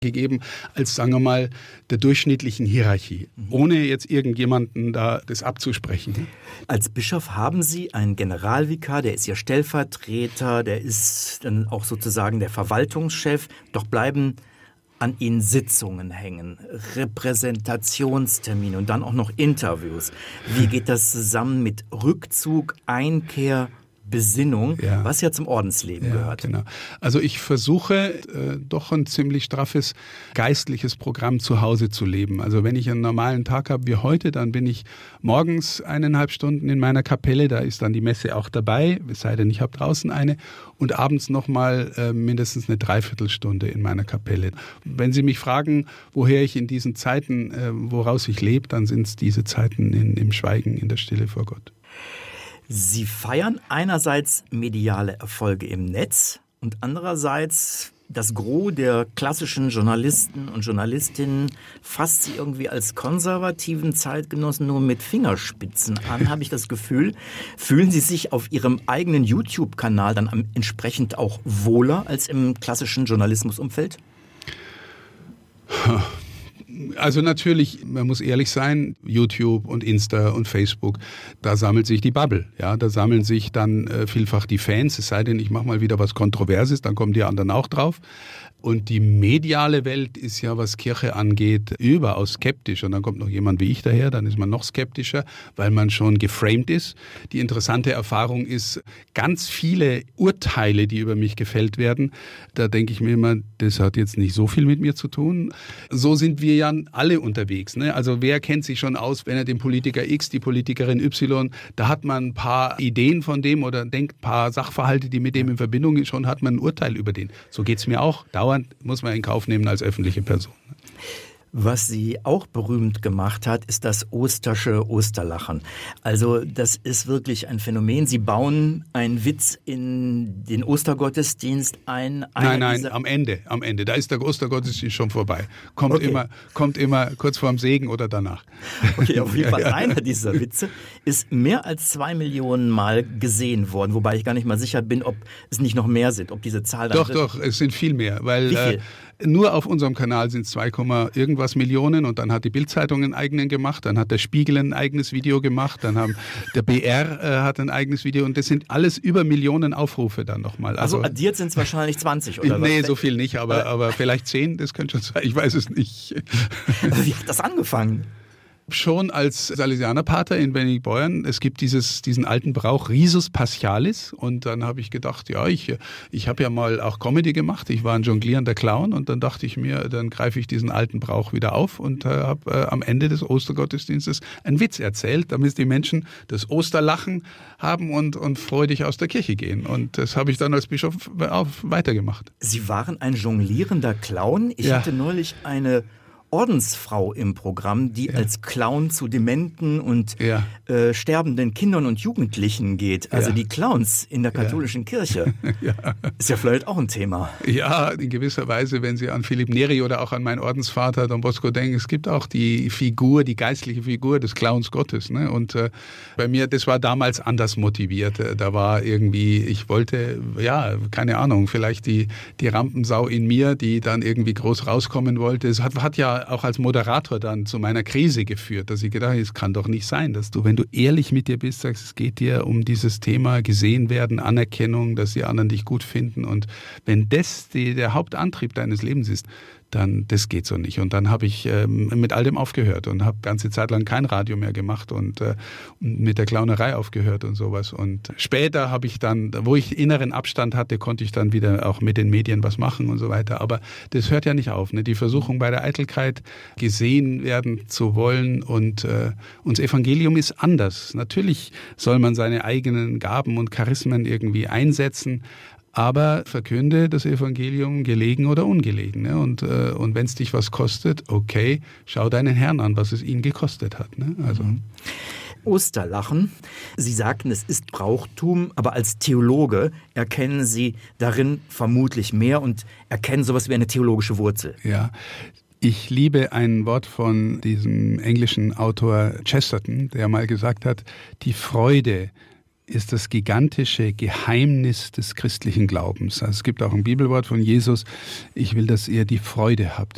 gegeben als, sagen wir mal, der durchschnittlichen Hierarchie, ohne jetzt irgendjemanden da das abzusprechen. Als Bischof haben Sie einen Generalvikar, der ist Ihr Stellvertreter, der ist dann auch sozusagen der Verwaltungschef, doch bleiben an Ihnen Sitzungen hängen, Repräsentationstermine und dann auch noch Interviews. Wie geht das zusammen mit Rückzug, Einkehr, Besinnung, was ja zum Ordensleben gehört? Genau. Also ich versuche doch ein ziemlich straffes geistliches Programm zu Hause zu leben. Also wenn ich einen normalen Tag habe wie heute, dann bin ich morgens 1,5 Stunden in meiner Kapelle, da ist dann die Messe auch dabei, es sei denn, ich habe draußen eine, und abends nochmal mindestens eine Dreiviertelstunde in meiner Kapelle. Wenn Sie mich fragen, woher ich in diesen Zeiten, woraus ich lebe, dann sind es diese Zeiten im Schweigen, in der Stille vor Gott. Sie feiern einerseits mediale Erfolge im Netz und andererseits das Gros der klassischen Journalisten und Journalistinnen fasst Sie irgendwie als konservativen Zeitgenossen nur mit Fingerspitzen an, habe ich das Gefühl. Fühlen Sie sich auf Ihrem eigenen YouTube-Kanal dann entsprechend auch wohler als im klassischen Journalismusumfeld? Also natürlich, man muss ehrlich sein, YouTube und Insta und Facebook, da sammelt sich die Bubble. Ja, da sammeln sich dann vielfach die Fans, es sei denn, ich mache mal wieder was Kontroverses, dann kommen die anderen auch drauf. Und die mediale Welt ist ja, was Kirche angeht, überaus skeptisch. Und dann kommt noch jemand wie ich daher, dann ist man noch skeptischer, weil man schon geframed ist. Die interessante Erfahrung ist, ganz viele Urteile, die über mich gefällt werden, da denke ich mir immer, das hat jetzt nicht so viel mit mir zu tun. So sind wir ja alle unterwegs. Ne? Also wer kennt sich schon aus, wenn er den Politiker X, die Politikerin Y, da hat man ein paar Ideen von dem oder denkt ein paar Sachverhalte, die mit dem in Verbindung sind, schon hat man ein Urteil über den. So geht's mir auch. Dauernd muss man in Kauf nehmen als öffentliche Person. Was sie auch berühmt gemacht hat, ist das Ostersche Osterlachen. Also das ist wirklich ein Phänomen. Sie bauen einen Witz in den Ostergottesdienst ein. Nein, am Ende. Da ist der Ostergottesdienst schon vorbei. Kommt immer kurz vorm Segen oder danach. Okay, auf jeden Fall einer dieser Witze ist mehr als 2 Millionen Mal gesehen worden. Wobei ich gar nicht mal sicher bin, ob es nicht noch mehr sind, ob diese Zahl dann... Doch, es sind viel mehr. Weil, wie viel? Nur auf unserem Kanal sind es 2, irgendwas Millionen und dann hat die Bild-Zeitung einen eigenen gemacht, dann hat der Spiegel ein eigenes Video gemacht, dann haben der BR hat ein eigenes Video und das sind alles über Millionen Aufrufe dann nochmal. Also addiert sind es wahrscheinlich 20 oder was? Nee, so viel nicht, aber vielleicht 10, das könnte schon sein, ich weiß es nicht. Wie hat das angefangen? Schon als Salesianerpater in Bennigborn, es gibt diesen alten Brauch Risus Paschalis und dann habe ich gedacht, ja, ich habe ja mal auch Comedy gemacht, ich war ein jonglierender Clown und dann dachte ich mir, dann greife ich diesen alten Brauch wieder auf und habe am Ende des Ostergottesdienstes einen Witz erzählt, damit die Menschen das Osterlachen haben und freudig aus der Kirche gehen und das habe ich dann als Bischof auch weitergemacht. Sie waren ein jonglierender Clown? Ich hatte neulich eine Ordensfrau im Programm, die als Clown zu dementen und sterbenden Kindern und Jugendlichen geht. Also die Clowns in der katholischen Kirche. Ist ja vielleicht auch ein Thema. Ja, in gewisser Weise, wenn Sie an Philipp Neri oder auch an meinen Ordensvater Don Bosco denken, es gibt auch die geistliche Figur des Clowns Gottes. Ne? Und bei mir, das war damals anders motiviert. Da war irgendwie, ich wollte, keine Ahnung, vielleicht die Rampensau in mir, die dann irgendwie groß rauskommen wollte. Es hat ja auch als Moderator dann zu meiner Krise geführt, dass ich gedacht habe, es kann doch nicht sein, dass du, wenn du ehrlich mit dir bist, sagst, es geht dir um dieses Thema gesehen werden, Anerkennung, dass die anderen dich gut finden und wenn das der Hauptantrieb deines Lebens ist, dann das geht so nicht. Und dann habe ich mit all dem aufgehört und habe ganze Zeit lang kein Radio mehr gemacht und mit der Clownerei aufgehört und sowas. Und später habe ich dann, wo ich inneren Abstand hatte, konnte ich dann wieder auch mit den Medien was machen und so weiter. Aber das hört ja nicht auf. Ne? Die Versuchung bei der Eitelkeit, gesehen werden zu wollen und das Evangelium ist anders. Natürlich soll man seine eigenen Gaben und Charismen irgendwie einsetzen, aber verkünde das Evangelium gelegen oder ungelegen. Ne? Und wenn es dich was kostet, okay, schau deinen Herrn an, was es ihn gekostet hat. Ne? Also. Osterlachen. Sie sagten, es ist Brauchtum, aber als Theologe erkennen Sie darin vermutlich mehr und erkennen sowas wie eine theologische Wurzel. Ja. Ich liebe ein Wort von diesem englischen Autor Chesterton, der mal gesagt hat, die Freude ist das gigantische Geheimnis des christlichen Glaubens. Also es gibt auch ein Bibelwort von Jesus, ich will, dass ihr die Freude habt